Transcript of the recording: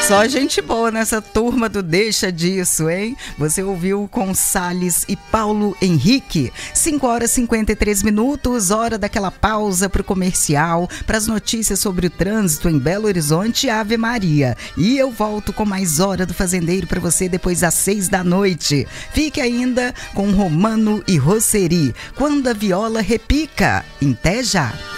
Só gente boa nessa turma do Deixa Disso, hein? Você ouviu com Salles e Paulo Henrique. 5h53, hora daquela pausa pro comercial, pras notícias sobre o trânsito em Belo Horizonte e Ave Maria. E eu volto com mais Hora do Fazendeiro pra você depois das 6 da noite. Fique ainda com Romano e Rosseri, Quando a Viola Repica. Até já!